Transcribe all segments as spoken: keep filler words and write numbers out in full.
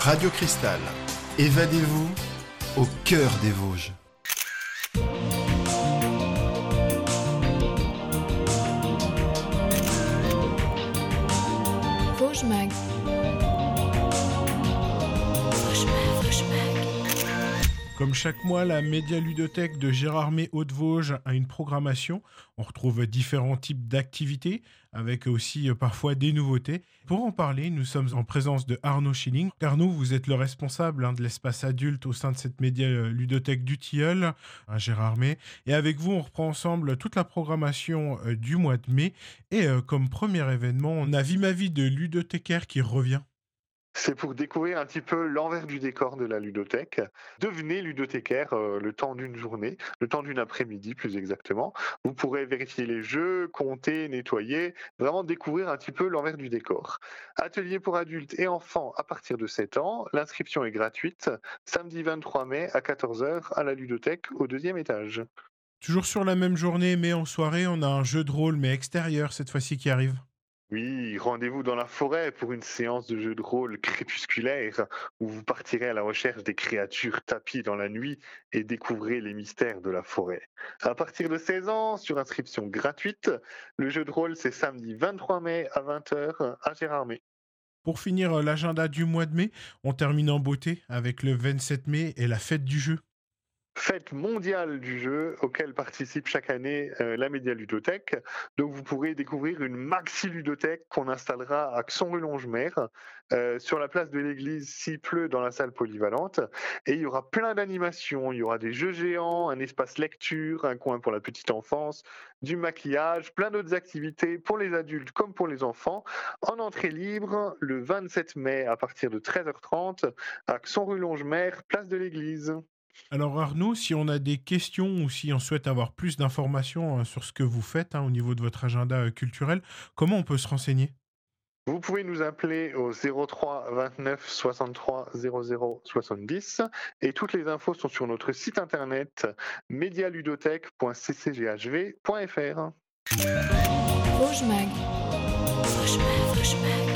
Radio Cristal, évadez-vous au cœur des Vosges. Vosges Mag. Comme chaque mois, la médialudothèque de Gérardmer Hauts-de-Vosges a une programmation. On retrouve différents types d'activités, avec aussi euh, parfois des nouveautés. Pour en parler, nous sommes en présence de Arnaud Schilling. Arnaud, vous êtes le responsable hein, de l'espace adulte au sein de cette médialudothèque du Tilleul, à Gérardmer. Et avec vous, on reprend ensemble toute la programmation euh, du mois de mai. Et euh, comme premier événement, on a Vie ma vie de ludothécaire qui revient. C'est pour découvrir un petit peu l'envers du décor de la ludothèque. Devenez ludothécaire euh, le temps d'une journée, le temps d'une après-midi plus exactement. Vous pourrez vérifier les jeux, compter, nettoyer, vraiment découvrir un petit peu l'envers du décor. Atelier pour adultes et enfants à partir de sept ans. L'inscription est gratuite. Samedi vingt-trois mai à quatorze heures à la ludothèque au deuxième étage. Toujours sur la même journée, mais en soirée, on a un jeu de rôle, mais extérieur cette fois-ci qui arrive. Oui, rendez-vous dans la forêt pour une séance de jeu de rôle crépusculaire où vous partirez à la recherche des créatures tapies dans la nuit et découvrez les mystères de la forêt. À partir de seize ans, sur inscription gratuite, le jeu de rôle c'est samedi vingt-trois mai à vingt heures à Gérardmer. Pour finir euh, l'agenda du mois de mai, on termine en beauté avec le vingt-sept mai et la fête du jeu. Fête mondiale du jeu auquel participe chaque année euh, la Média-Ludothèque. Donc vous pourrez découvrir une maxi-ludothèque qu'on installera à Xon-rue-Longemer euh, sur la place de l'église s'il pleut dans la salle polyvalente. Et il y aura plein d'animations, il y aura des jeux géants, un espace lecture, un coin pour la petite enfance, du maquillage, plein d'autres activités pour les adultes comme pour les enfants. En entrée libre, le vingt-sept mai à partir de treize heures trente à Xon-rue-Longemer, place de l'église. Alors Arnaud, si on a des questions ou si on souhaite avoir plus d'informations euh, sur ce que vous faites hein, au niveau de votre agenda euh, culturel, comment on peut se renseigner ? Vous pouvez nous appeler au zéro trois vingt-neuf soixante-trois zéro zéro soixante-dix et toutes les infos sont sur notre site internet medialudothèque point c c g h v point f r. Vosges Mag. Vosges Mag, Vosges Mag.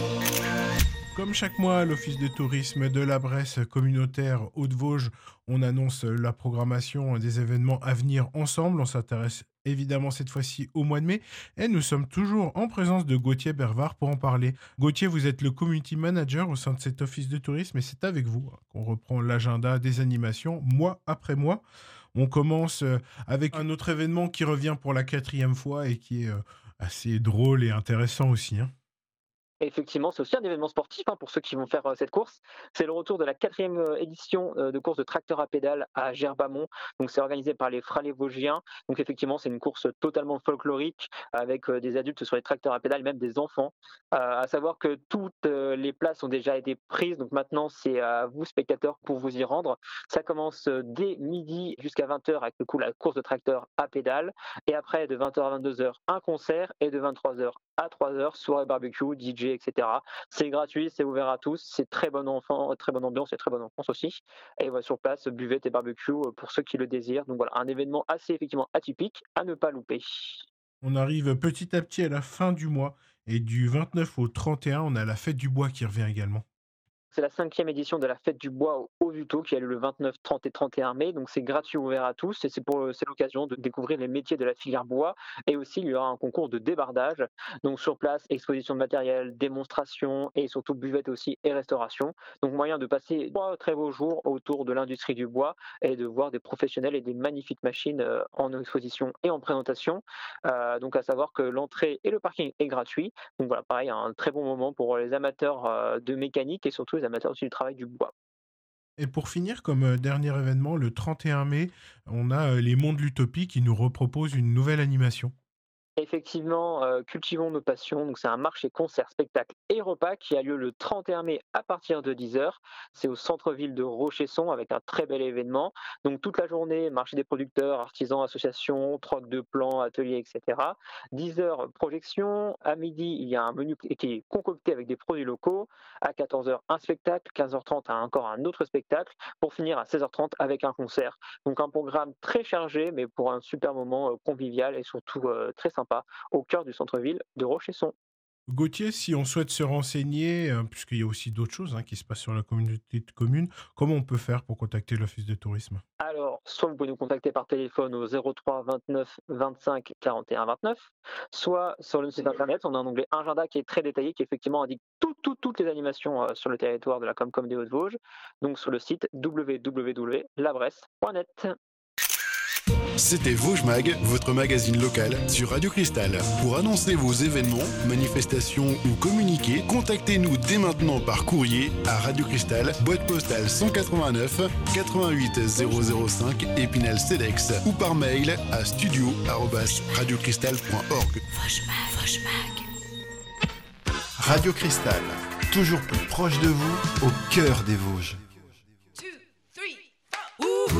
Comme chaque mois, l'Office de tourisme de la Bresse communautaire Hauts-de-Vosges, on annonce la programmation des événements à venir ensemble. On s'intéresse évidemment cette fois-ci au mois de mai et nous sommes toujours en présence de Gauthier Bervard pour en parler. Gauthier, vous êtes le community manager au sein de cet Office de tourisme et c'est avec vous qu'on reprend l'agenda des animations mois après mois. On commence avec un autre événement qui revient pour la quatrième fois et qui est assez drôle et intéressant aussi, hein. Effectivement, c'est aussi un événement sportif hein, pour ceux qui vont faire euh, cette course. C'est le retour de la quatrième euh, édition euh, de course de tracteur à pédales à Gerbamont. Donc, c'est organisé par les Fralets Vosgiens. Donc, effectivement, c'est une course totalement folklorique avec euh, des adultes sur les tracteurs à pédales, même des enfants. Euh, à savoir que toutes euh, les places ont déjà été prises. Donc, maintenant, c'est à vous, spectateurs, pour vous y rendre. Ça commence euh, dès midi jusqu'à vingt heures avec le coup la course de tracteur à pédales. Et après, de vingt heures à vingt-deux heures, un concert. Et de vingt-trois heures à trois heures, soirée barbecue, D J, et cetera. C'est gratuit, c'est ouvert à tous, c'est très bon enfant, très bonne ambiance et très bonne enfance aussi. Et voilà, sur place, buvette et barbecue pour ceux qui le désirent. Donc voilà, un événement assez effectivement atypique à ne pas louper. On arrive petit à petit à la fin du mois et du vingt-neuf au trente et un, on a la fête du bois qui revient également. C'est la cinquième édition de la Fête du Bois au Haut-Vuto qui a lieu le vingt-neuf, trente et trente et un mai. Donc c'est gratuit, ouvert à tous et c'est pour c'est l'occasion de découvrir les métiers de la filière bois. Et aussi il y aura un concours de débardage. Donc sur place, exposition de matériel, démonstration et surtout buvette aussi et restauration. Donc moyen de passer trois très beaux jours autour de l'industrie du bois et de voir des professionnels et des magnifiques machines euh, en exposition et en présentation. Euh, donc à savoir que l'entrée et le parking est gratuit. Donc voilà, pareil, un très bon moment pour les amateurs euh, de mécanique et surtout les amateurs aussi du travail du bois. Et pour finir, comme euh, dernier événement, le trente et un mai, on a euh, les Monts de l'Utopie qui nous reproposent une nouvelle animation. Effectivement, euh, cultivons nos passions. Donc, c'est un marché, concert, spectacle et repas qui a lieu le trente et un mai à partir de dix heures. C'est au centre-ville de Rochesson avec un très bel événement. Donc, toute la journée, marché des producteurs, artisans, associations, troc de plans, ateliers, et cetera. dix heures, projection. À midi, il y a un menu qui est concocté avec des produits locaux. À quatorze heures, un spectacle. quinze heures trente, encore un autre spectacle. Pour finir à seize heures trente avec un concert. Donc, un programme très chargé, mais pour un super moment euh, convivial et surtout euh, très sympa au cœur du centre-ville de Rochesson. Gauthier, si on souhaite se renseigner, euh, puisqu'il y a aussi d'autres choses hein, qui se passent sur la communauté de communes, comment on peut faire pour contacter l'Office de tourisme? Alors, soit vous pouvez nous contacter par téléphone au zéro trois vingt-neuf vingt-cinq quarante et un vingt-neuf, soit sur le site internet, on a un onglet agenda qui est très détaillé, qui effectivement indique tout, tout, toutes les animations euh, sur le territoire de la Comcom des Hauts-de-Vosges, donc sur le site w w w point la bresse point net. C'était Vosges Mag, votre magazine local sur Radio Cristal. Pour annoncer vos événements, manifestations ou communiquer, contactez-nous dès maintenant par courrier à Radio Cristal, boîte postale cent quatre-vingt-neuf quatre-vingt-huit zéro zéro cinq Épinal Cedex ou par mail à studio arobase radiocristal point org. Vosges Mag, Vosges Mag. Radio Cristal, toujours plus proche de vous, au cœur des Vosges.